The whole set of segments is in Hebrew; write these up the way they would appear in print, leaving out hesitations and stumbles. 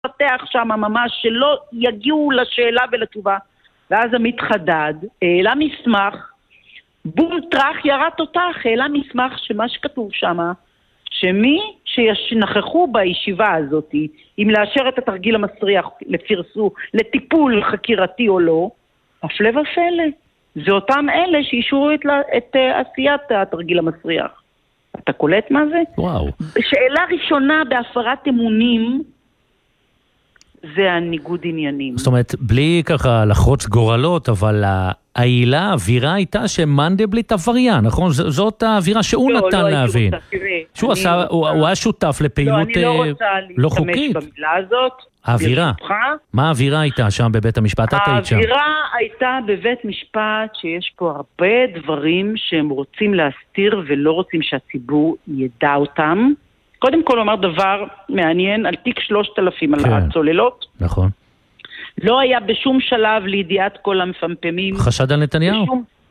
פתח שם ממש, שלא יגיעו לשאלה ולתשובה. ואז עמית חדד העלה מסמך, בום טרח ירת אותך, העלה מסמך שמה שכתוב שם, שמי שנכחו בישיבה הזאת, אם לאשר את התרגיל המסריח לפרסו, לטיפול חקירתי או לא, הפלא ופלא. זה אותם אלה שאישרו את עשיית התרגיל המסריח. אתה קולט מה זה? וואו. שאלה ראשונה בהפרת אמונים, זה הניגוד עניינים. זאת אומרת, בלי ככה לחרוץ גורלות, אבל העילה, האווירה הייתה שמנדלבליט עבריין, נכון? זאת האווירה שהוא נתן להבין. הוא היה שותף לפעילות לא חוקית. במילה הזאת. האווירה. מה האווירה הייתה שם בבית המשפט? האווירה הייתה בבית משפט שיש פה הרבה דברים שהם רוצים להסתיר ולא רוצים שהציבור ידע אותם. קודם כל אומר דבר מעניין על תיק 3000 על הצוללות. נכון. לא היה בשום שלב לידיעת כל המפמפמים. חשד על נתניהו?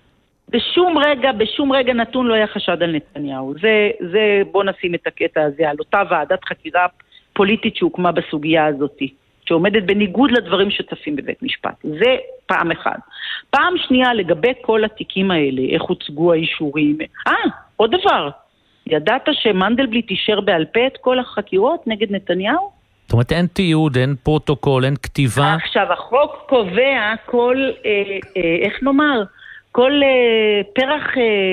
בשום רגע נתון לא היה חשד על נתניהו. זה בוא נשים את הקטע הזה על אותה ועדת חקירה פוליטית שהוקמה בסוגיה הזאת, שעומדת בניגוד לדברים שצפים בבית משפט. זה פעם אחת. פעם שנייה לגבי כל התיקים האלה, איך הוצגו האישורים. עוד דבר. ידעת שמנדלבליט אישר בעל פה את כל החקירות נגד נתניהו? זאת אומרת, אין תיעוד, אין פרוטוקול, אין כתיבה. עכשיו, החוק קובע כל, איך נאמר, כל פרח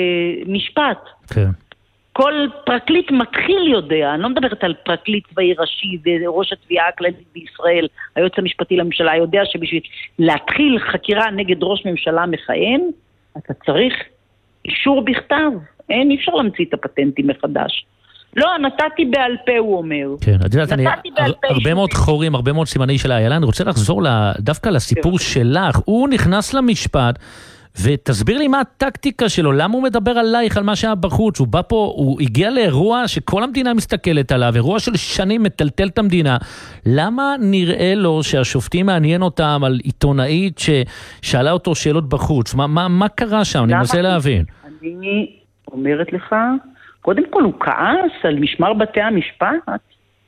משפט. כן. כל פרקליט מתחיל יודע, אני לא מדברת על פרקליט צבאי ראשי וראש התביעה הכללית בישראל, היועץ המשפטי לממשלה יודע שבשביל להתחיל חקירה נגד ראש ממשלה מכהן, אתה צריך אישור בכתב. אי אפשר להמציא את הפטנטים מחדש. לא, נתתי בעל פה, הוא אומר. כן, את יודעת, הרבה מאוד חורים, הרבה מאוד סימני של האיילה, אני רוצה לחזור דווקא לסיפור שלך. הוא נכנס למשפט, ותסביר לי מה הטקטיקה שלו, למה הוא מדבר עלייך, על מה שהיה בחוץ. הוא בא פה, הוא הגיע לאירוע שכל המדינה מסתכלת עליו, אירוע של שנים מטלטל את המדינה. למה נראה לו שהשופטים מעניין אותם על עיתונאית ששאלה אותו שאלות בחוץ? מה קרה שם? אני מנסה להבין. אני אומרת לך, קודם כל הוא כעס על משמר בתי המשפט.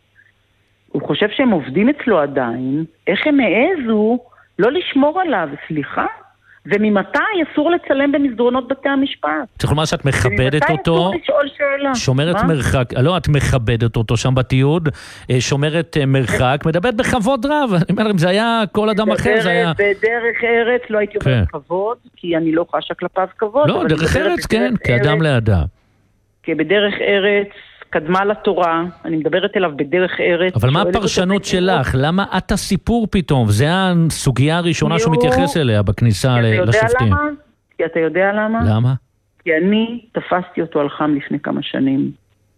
הוא חושב שהם עובדים אצלו עדיין. איך הם העזו לא לשמור עליו? סליחה? וממתי אסור לצלם במסדרונות בתי המשפט? צריך לומר שאת מכבדת אותו, וממתי אסור לשאול שאלה? שומרת מרחק, לא, את מכבדת אותו שם בתיעוד, שומרת מרחק, מדברת בכבוד רב. אני אומר, אם זה היה כל אדם אחר, זה היה... בדרך ארץ לא הייתי אומרת כבוד, כי אני לא חשה כלפיו כבוד. לא, דרך ארץ כן, כאדם לאדם. כי בדרך ארץ קדמה לתורה, אני מדברת אליו בדרך ארץ. אבל מה הפרשנות שלך? למה את הסיפור פתאום? זה הסוגיה הראשונה שהוא מתייחס אליה בכניסה לשופטים. כי אתה יודע למה? למה? כי אני תפסתי אותו על חם לפני כמה שנים.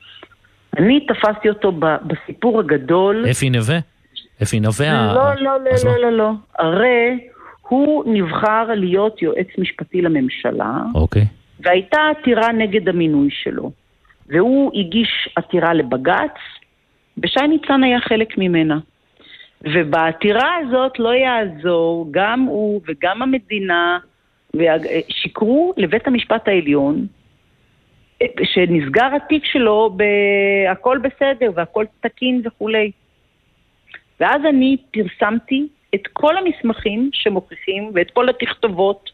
אני תפסתי אותו בסיפור הגדול. אפי נווה? אפי נווה? לא. הרי הוא נבחר להיות יועץ משפטי לממשלה. אוקיי. והייתה עתירה נגד המינוי שלו. והוא הגיש עתירה לבג"ץ, ושי ניצן היה חלק ממנה. ובעתירה הזאת לא יעזור, גם הוא וגם המדינה, שיקרו לבית המשפט העליון, שנסגר התיק שלו, הכל בסדר והכל תקין וכולי. ואז אני פרסמתי את כל המסמכים שמוכיחים, ואת כל התכתובות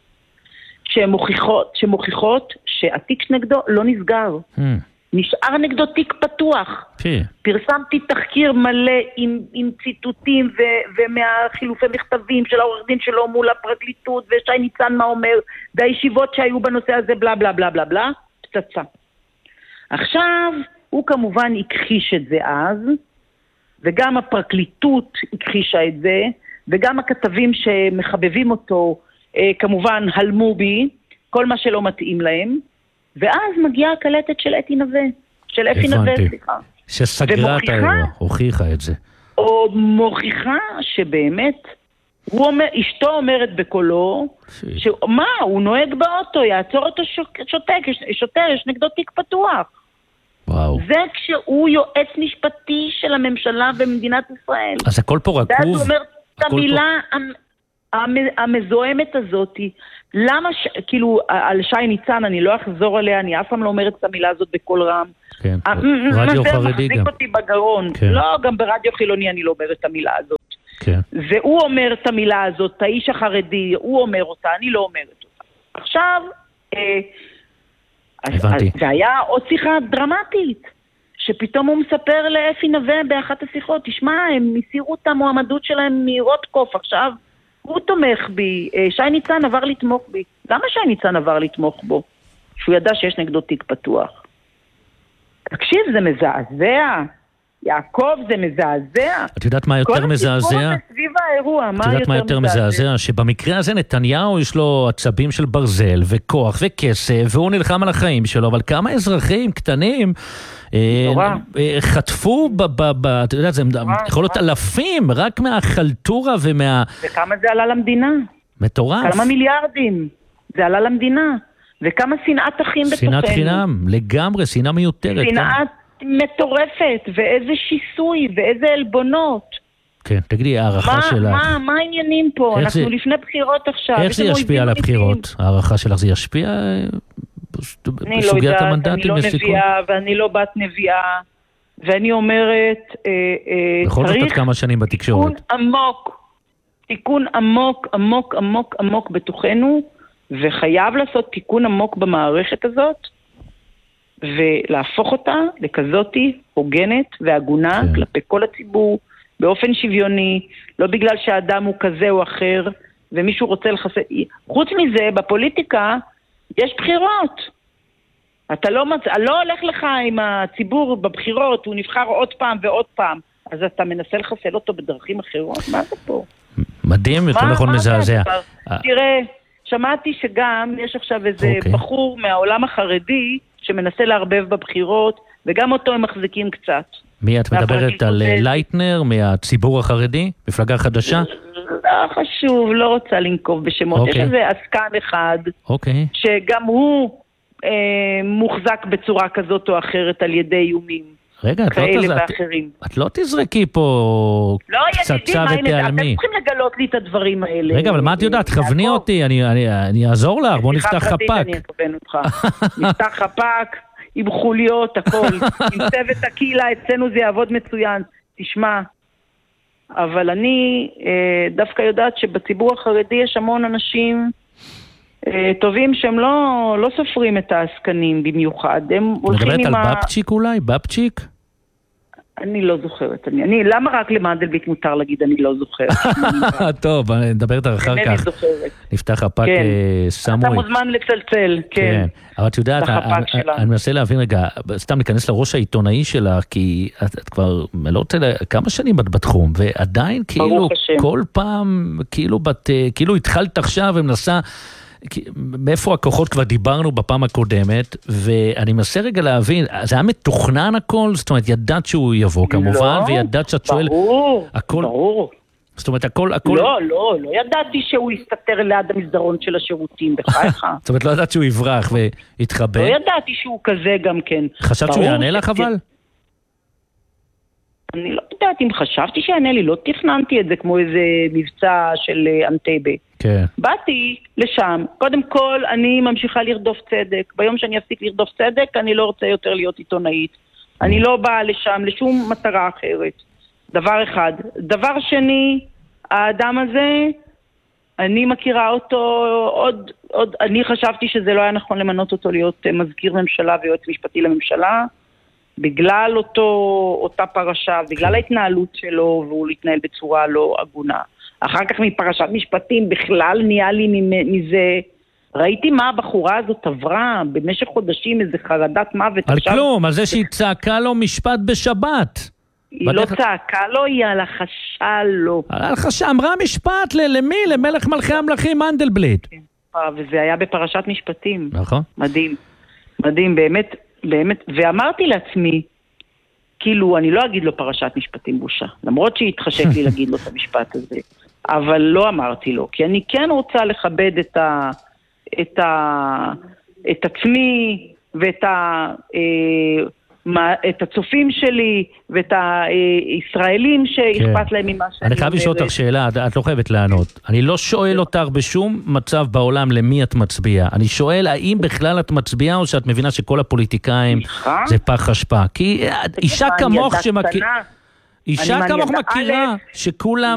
שמוכיחות שהתיק נגדו לא נסגר. נשאר נגדו תיק פתוח. פרסמתי תחקיר מלא עם ציטוטים ומהחילופי מכתבים של העורך דין שלו מול הפרקליטות, ושי ניצן מה אומר, והישיבות שהיו בנושא הזה בלה בלה בלה בלה בלה, פצצה. עכשיו הוא כמובן הכחיש את זה אז, וגם הפרקליטות הכחישה את זה, וגם הכתבים שמחבבים אותו כמובן הלמו בי, כל מה שלא מתאים להם, ואז מגיעה הקלטת של אתי נווה, של אפי נווה, סליחה. שסגרה את האירוע, הוכיחה את זה. או מוכיחה שבאמת, אשתו אומרת בקולו, מה, הוא נוהג באוטו, יעצור אותו שוטר, יש נגדו תיק פתוח. וואו. זה כשהוא יועץ משפטי של הממשלה במדינת ישראל. אז הכל פה רקוב? ואז הוא אומר את המילה המזוהמת הזאת, למה, כאילו, על שי ניצן, אני לא אחזור עליה, אני אף פעם לא אומרת את המילה הזאת בכל רם. כן, רדיו חרדי גם. מחזיק אותי בגרון. לא, גם ברדיו חילוני אני לא אומרת את המילה הזאת. כן. והוא אומר את המילה הזאת, האיש החרדי, הוא אומר אותה, אני לא אומרת אותה. עכשיו, זה היה עוד שיחה דרמטית, שפתאום הוא מספר לאפי נווה באחת השיחות, תשמע, הם הסירו את המועמדות שלהם מרוטקוף, עכשיו הוא תומך בי, שי ניצן עבר לתמוך בי. למה שי ניצן עבר לתמוך בו? שהוא ידע שיש נגדו תיק פתוח. תקשיב, זה מזעזע. יעקב, זה מזעזע. את יודעת מה יותר מזעזע? כל הסיפור סביב האירוע, את יודעת מה יותר מזעזע? שבמקרה הזה נתניהו יש לו עצבים של ברזל וכוח וכסף, והוא נלחם על החיים שלו, אבל כמה אזרחים קטנים חטפו, אתה יודעת, זה יכול להיות אלפים, רק מהחלטורה וכמה זה עלה למדינה? מטורף. כמה מיליארדים זה עלה למדינה. וכמה שנאת אחים בתוכנו. שנאת חינם, לגמרי, שנאה מיותרת. שנאת מטורפת, ואיזה שיסוי, ואיזה אלבונות. כן, תגידי, הערכה שלך. מה העניינים פה? אנחנו לפני בחירות עכשיו. איך זה ישפיע על הבחירות? הערכה שלך זה ישפיע בסוגיית המנדטים? אני לא נביאה, ואני לא בת נביאה, ואני אומרת, בכל זאת עד כמה שנים בתקשורת. תיקון עמוק בתוכנו, וחייב לעשות תיקון עמוק במערכת הזאת, ולהפוך אותה לכזאתי הוגנת והגונה כלפי כל הציבור, באופן שוויוני, לא בגלל שהאדם הוא כזה או אחר, ומישהו רוצה לחסר. חוץ מזה, בפוליטיקה יש בחירות. אתה לא הולך לך עם הציבור בבחירות, הוא נבחר עוד פעם ועוד פעם, אז אתה מנסה לחסל אותו בדרכים אחרות. מה זה פה? מדהים, יותר נכון מזעזע. תראה, שמעתי שגם יש עכשיו איזה בחור מהעולם החרדי שמנסה להרבב בבחירות, וגם אותו הם מחזיקים קצת. מי את מדברת על לייטנר מהציבור החרדי? מפלגה חדשה? לא חשוב, לא רוצה לנקוב בשמות. יש איזה עסקן אחד, שגם הוא מוחזק בצורה כזאת או אחרת על ידי איומים. רגע, את לא תזרקי פה קצצה ותעלמי. אתם צריכים לגלות לי את הדברים האלה. רגע, אבל מה את יודעת? כווני אותי, אני אעזור לך, בוא נפתח חפק. אני אכוון אותך. נפתח חפק, עם חוליות, הכל. עם צוות הקהילה, אצלנו זה יעבוד מצוין. תשמע, אבל אני דווקא יודעת שבציבור החרדי יש המון אנשים טובים שהם לא סופרים את העסקנים במיוחד. מדברת על בפצ'יק אולי? בפצ'יק? אני לא זוכרת. למה רק למנדלבליט מותר להגיד אני לא זוכרת? טוב, נדברת אחר כך. נפתח הפק סמוי. אתה מוזמן לצלצל, כן. אבל את יודעת, אני מנסה להבין רגע, סתם להיכנס לראש העיתונאי שלך, כי את כבר לא רוצה כמה שנים בתחום, ועדיין כאילו כל פעם, כאילו התחלת עכשיו ומנסה, מאיפה הכוחות כבר דיברנו בפעם הקודמת, ואני מנסה רגע להבין, זה היה מתוכנן הכל? זאת אומרת, ידעת שהוא יבוא כמובן, וידעת שאת שואל... ברור. זאת אומרת, הכל... לא ידעתי שהוא יסתתר ליד המסדרון של השירותים, בחייך. זאת אומרת, לא ידעת שהוא יברח ויתחבא? לא ידעתי שהוא כזה גם כן. חשבת שהוא יענה לך אבל? אני לא יודעת אם חשבתי שיענה לי, לא תכננתי את זה כמו איזה מבצע של אנטבה. כן. באתי לשם, קודם כל אני ממשיכה לרדוף צדק, ביום שאני אפסיק לרדוף צדק אני לא רוצה יותר להיות עיתונאית, אני לא באה לשם לשום מטרה אחרת, דבר אחד. דבר שני, האדם הזה, אני מכירה אותו עוד אני חשבתי שזה לא היה נכון למנות אותו להיות מזכיר ממשלה ויועץ משפטי לממשלה, בגלל אותה פרשה, בגלל ההתנהלות שלו, והוא להתנהל בצורה לא הגונה. אחר כך מפרשת משפטים בכלל נהיה לי מזה, ראיתי מה הבחורה הזאת עברה במשך חודשים, איזה חרדת מוות. על כלום, על זה שהיא צעקה לו משפט בשבת. היא לא צעקה לו, היא הלחשה לו. הלחשה, אמרה משפט למי? למלך מלכי המלכים מנדלבליט. וזה היה בפרשת משפטים. נכון. מדהים. מדהים, באמת. באמת, ואמרתי לעצמי, כאילו, אני לא אגיד לו פרשת משפטים בושה, למרות שהתחשק לי להגיד לו את המשפט הזה, אבל לא אמרתי לו, כי אני כן רוצה לכבד את עצמי, ואת את הצופים שלי ואת הישראלים שאכפת להם ממה שאני אומרת. אני חייב לשאול אותך שאלה, את לא חייבת לענות. אני לא שואל אותך בשום מצב בעולם למי את מצביעה. אני שואל האם בכלל את מצביעה או שאת מבינה שכל הפוליטיקאים זה פח אשפה. כי אישה כמוך אישה כמוך מכירה שכולם